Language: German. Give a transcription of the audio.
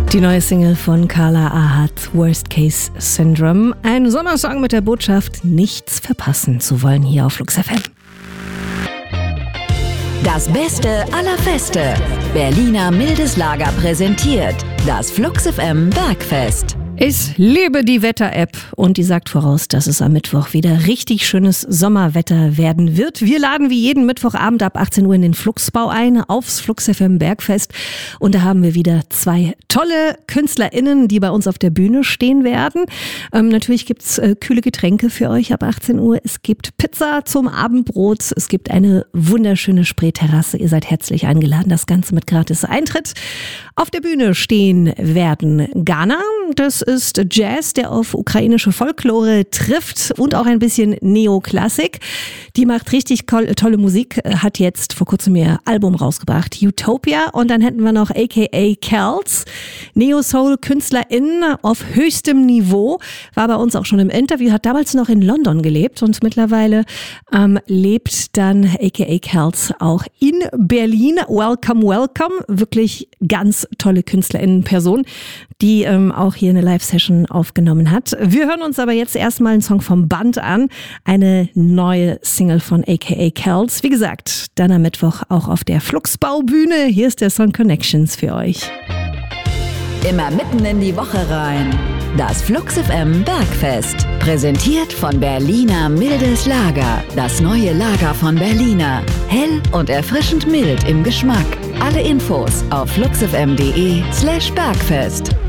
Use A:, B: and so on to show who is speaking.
A: Die neue Single von Carla Ahat, Worst Case Syndrome. Ein Sommersong mit der Botschaft, nichts verpassen zu wollen hier auf Flux FM.
B: Das Beste aller Feste. Berliner Mildes Lager präsentiert das Flux FM Bergfest.
A: Ich liebe die Wetter-App und die sagt voraus, dass es am Mittwoch wieder richtig schönes Sommerwetter werden wird. Wir laden wie jeden Mittwochabend ab 18 Uhr in den Fluxbau ein, aufs Flux FM Bergfest. Und da haben wir wieder zwei tolle KünstlerInnen, die bei uns auf der Bühne stehen werden. Natürlich gibt's kühle Getränke für euch ab 18 Uhr. Es gibt Pizza zum Abendbrot. Es gibt eine wunderschöne Spreeterrasse. Ihr seid herzlich eingeladen. Das Ganze mit gratis Eintritt. Auf der Bühne stehen werden Ghana. Das ist Jazz, der auf ukrainische Folklore trifft und auch ein bisschen Neoklassik. Die macht richtig tolle Musik, hat jetzt vor kurzem ihr Album rausgebracht, Utopia. Und dann hätten wir noch aka Kells, Neo-Soul-Künstlerin auf höchstem Niveau, war bei uns auch schon im Interview, hat damals noch in London gelebt und mittlerweile lebt dann aka Kells auch in Berlin. Welcome, welcome. Wirklich ganz tolle KünstlerInnen-Person, die auch hier eine Live-Session aufgenommen hat. Wir hören uns aber jetzt erstmal einen Song vom Band an. Eine neue Single von aka Kells. Wie gesagt, dann am Mittwoch auch auf der Fluxbaubühne. Hier ist der Song Connections für euch.
B: Immer mitten in die Woche rein. Das Flux FM Bergfest. Präsentiert von Berliner Mildes Lager. Das neue Lager von Berliner. Hell und erfrischend mild im Geschmack. Alle Infos auf fluxfm.de/Bergfest.